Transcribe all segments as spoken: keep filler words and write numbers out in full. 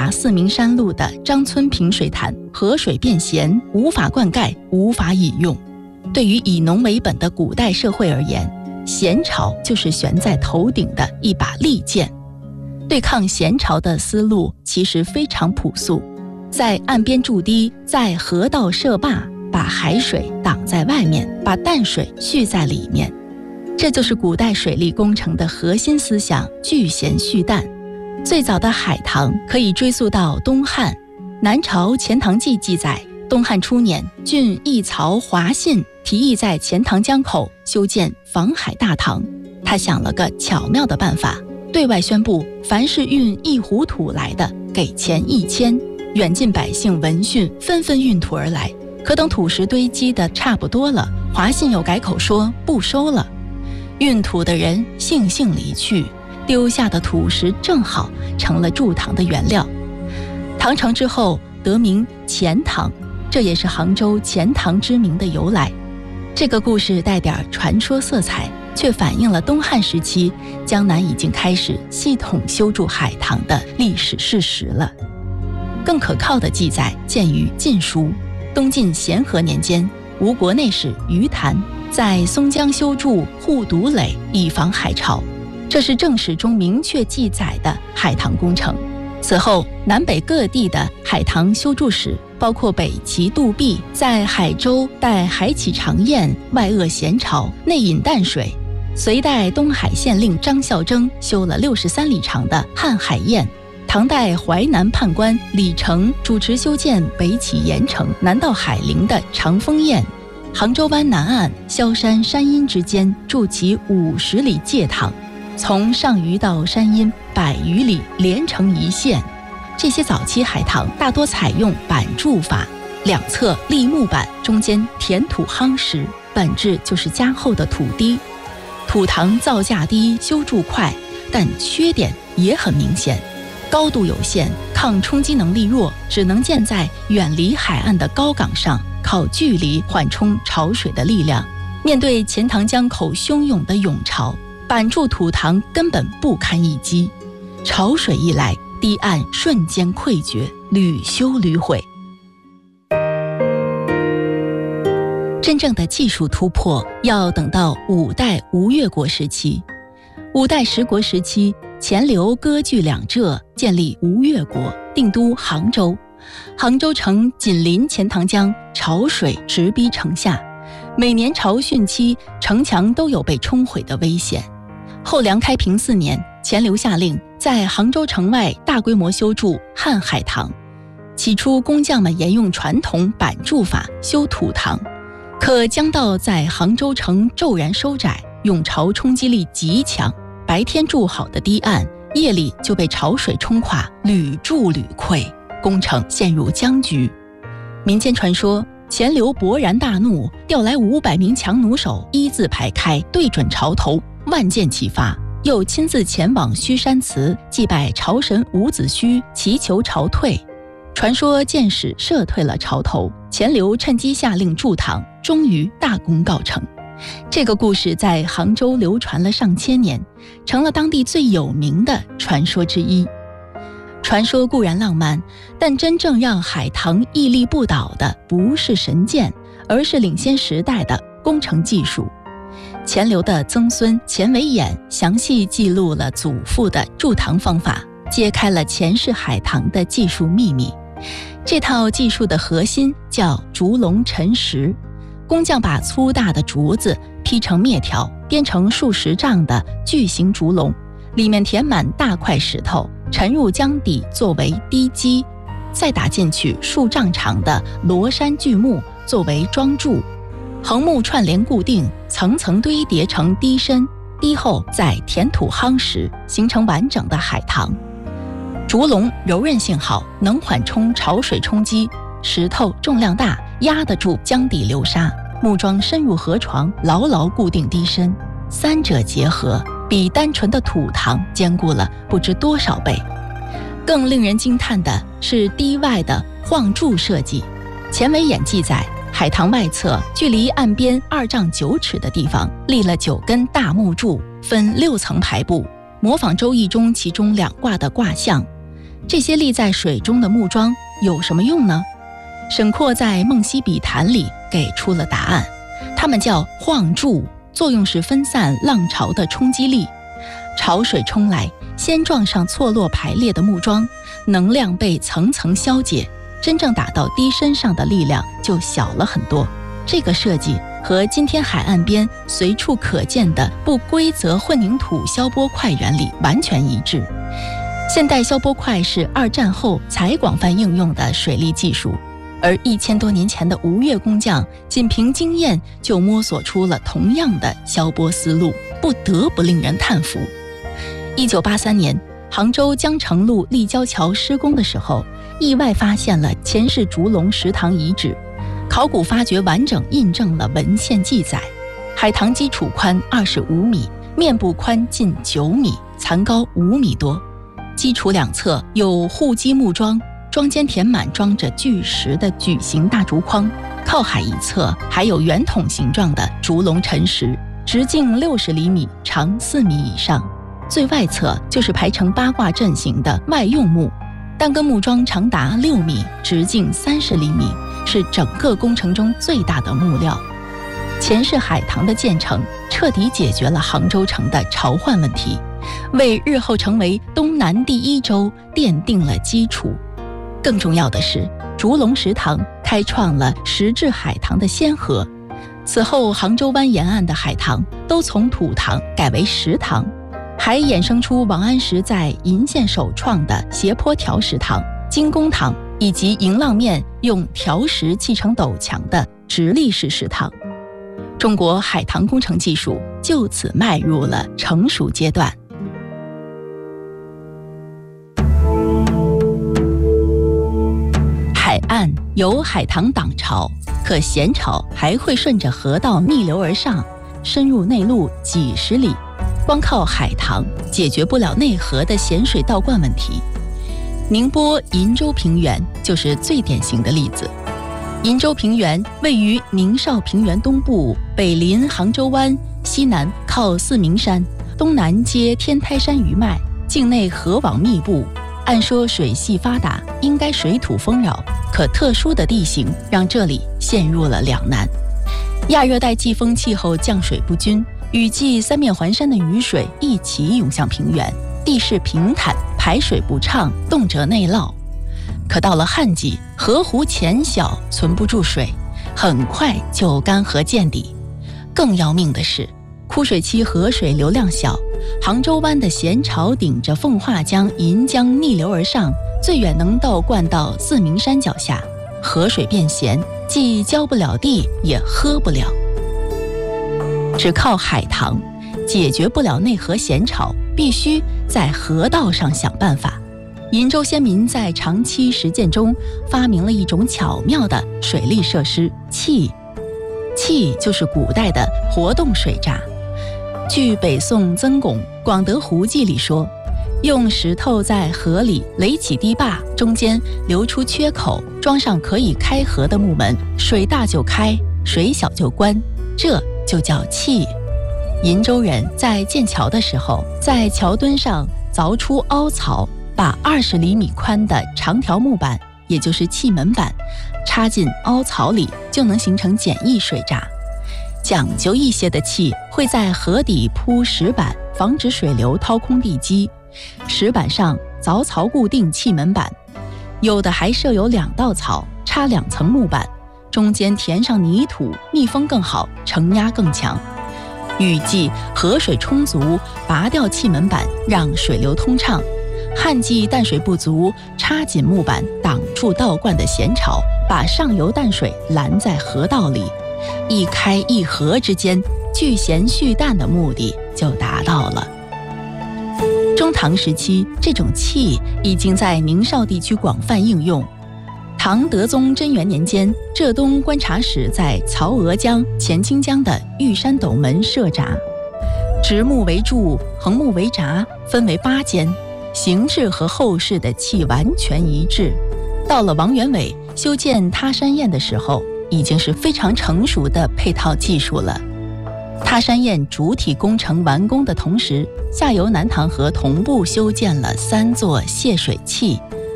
达四明山路的张村平水潭，河水变咸，无法灌溉，无法饮用。对于以农为本的古代社会而言，咸潮就是悬在头顶的一把利剑。对抗咸潮的思路其实非常朴素，在岸边筑堤，在河道设坝，把海水挡在外面，把淡水蓄在里面。这就是古代水利工程的核心思想，聚咸蓄淡。最早的海塘可以追溯到东汉，南朝《钱塘记》记载，东汉初年，郡义曹华信提议在钱塘江口修建防海大塘。他想了个巧妙的办法，对外宣布，凡是运一斛土来的，给钱一千。远近百姓闻讯，纷纷运土而来。可等土石堆积的差不多了，华信又改口说不收了。运土的人悻悻离去，丢下的土石正好成了筑塘的原料。塘成之后得名钱塘，这也是杭州钱塘之名的由来。这个故事带点传说色彩，却反映了东汉时期江南已经开始系统修筑海塘的历史事实了。更可靠的记载见于《晋书》，东晋咸和年间，吴国内史于谭在松江修筑护堵垒，以防海潮，这是正史中明确记载的海塘工程。此后，南北各地的海塘修筑史，包括北齐杜弼在海州待海起长堰，外扼咸潮，内引淡水；隋代东海县令张孝征修了六十三里长的瀚海堰；唐代淮南判官李成主持修建北起盐城南到海陵的长风堰；杭州湾南岸萧山山阴之间筑起五十里界塘，从上虞到山阴百余里连成一线。这些早期海塘大多采用板筑法，两侧立木板，中间填土夯实，本质就是加厚的土堤。土塘造价低，修筑快，但缺点也很明显，高度有限，抗冲击能力弱，只能建在远离海岸的高岗上，靠距离缓冲潮水的力量。面对钱塘江口汹涌的涌潮，板筑土塘根本不堪一击，潮水一来，堤岸瞬间溃决，屡修屡毁。真正的技术突破要等到五代吴越国时期。五代十国时期，钱镠割据两浙，建立吴越国，定都杭州。杭州城紧邻钱塘江，潮水直逼城下，每年潮汛期，城墙都有被冲毁的危险。后梁开平四年，钱镠下令在杭州城外大规模修筑瀚海塘。起初工匠们沿用传统板筑法修土塘，可江道在杭州城骤然收窄，涌潮冲击力极强，白天筑好的堤岸，夜里就被潮水冲垮，屡筑屡溃，工程陷入僵局。民间传说，钱镠勃然大怒，调来五百名强弩手，一字排开，对准潮头，万箭齐发，又亲自前往虚山祠祭拜潮神伍子胥，祈求潮退。传说箭矢射退了潮头，钱镠趁机下令筑塘，终于大功告成。这个故事在杭州流传了上千年，成了当地最有名的传说之一。传说固然浪漫，但真正让海棠屹立不倒的不是神箭，而是领先时代的工程技术。钱镠的曾孙钱维演详细记录了祖父的筑塘方法，揭开了钱氏海棠的技术秘密。这套技术的核心叫竹笼沉石，工匠把粗大的竹子劈成篾条，编成数十丈的巨型竹笼，里面填满大块石头，沉入江底作为堤基，再打进去数丈长的罗山巨木作为桩柱，横木串联固定，层层堆叠成堤身，堤后再填土夯实，形成完整的海棠。竹笼柔韧性好，能缓冲潮水冲击，石头重量大，压得住江底流沙，木桩深入河床，牢牢固定堤身，三者结合，比单纯的土塘坚固了不知多少倍。更令人惊叹的是堤外的晃柱设计。钱维演记载，海棠外侧距离岸边二丈九尺的地方立了九根大木柱，分六层排布，模仿周易中其中两卦的卦象。 这些立在水中的木桩有什么用呢？沈括在《梦溪笔谈》里给出了答案，它们叫晃柱，作用是分散浪潮的冲击力。潮水冲来，先撞上错落排列的木桩，能量被层层消解，真正打到堤身上的力量就小了很多。这个设计和今天海岸边随处可见的不规则混凝土消波块原理完全一致。现代消波块是二战后才广泛应用的水利技术，而一千多年前的吴越工匠仅凭经验就摸索出了同样的消波思路，不得不令人叹服。一九八三年，杭州江城路立交桥施工的时候，意外发现了前世烛龙石塘遗址，考古发掘完整印证了文献记载。海棠基础宽二十五米，面部宽近九米，残高五米多。基础两侧有护基木桩，桩间填满装着巨石的矩形大竹筐，靠海一侧还有圆筒形状的烛龙沉石，直径六十厘米，长四米以上。最外侧就是排成八卦阵形的外用木，单根木桩长达六米，直径三十厘米，是整个工程中最大的木料。前世海棠的建成，彻底解决了杭州城的潮患问题，为日后成为东南第一州奠定了基础。更重要的是，烛龙石塘开创了石质海棠的先河。此后，杭州湾沿岸的海棠都从土塘改为石塘，还衍生出王安石在鄞县首创的斜坡条石塘、金公塘，以及迎浪面用条石砌成陡墙的直立式石塘。中国海棠工程技术就此迈入了成熟阶段。海岸有海棠挡潮，可咸潮还会顺着河道逆流而上，深入内陆几十里。光靠海棠解决不了内河的咸水倒灌问题。宁波鄞州平原就是最典型的例子。鄞州平原位于宁绍平原东部，北临杭州湾，西南靠四明山，东南接天台山余脉，境内河网密布。按说水系发达，应该水土丰饶，可特殊的地形让这里陷入了两难。亚热带季风气候降水不均，雨季三面环山的雨水一起涌向平原，地势平坦，排水不畅，动辄内涝。可到了旱季，河湖浅小，存不住水，很快就干涸见底。更要命的是，枯水期河水流量小，杭州湾的咸潮顶着奉化江、银江逆流而上，最远能倒灌到四明山脚下，河水变咸，既浇不了地，也喝不了。只靠海棠解决不了内河咸潮，必须在河道上想办法。鄞州先民在长期实践中发明了一种巧妙的水利设施——碛。碛就是古代的活动水闸。据北宋曾巩《广德湖记》里说，用石头在河里垒起堤坝，中间留出缺口，装上可以开河的木门，水大就开，水小就关，这就叫碛。鄞州人在建桥的时候，在桥墩上凿出凹槽，把二十厘米宽的长条木板，也就是气门板，插进凹槽里，就能形成简易水闸。讲究一些的碛会在河底铺石板，防止水流掏空地基，石板上凿槽固定气门板，有的还设有两道槽，插两层木板，中间填上泥土，密封更好，承压更强。雨季河水充足，拔掉气门板，让水流通畅。旱季淡水不足，插紧木板，挡住倒灌的咸潮，把上游淡水拦在河道里，一开一合之间，聚咸蓄淡的目的就达到了。中唐时期，这种碛已经在宁绍地区广泛应用。唐德宗贞元年间，浙东观察使在曹娥江、钱清江的玉山斗门设闸，直木为柱，横木为闸，分为八间，形制和后世的碛完全一致。到了王元伟修建他山堰的时候，已经是非常成熟的配套技术了。他山堰主体工程完工的同时，下游南塘河同步修建了三座泄水器，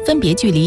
分别距离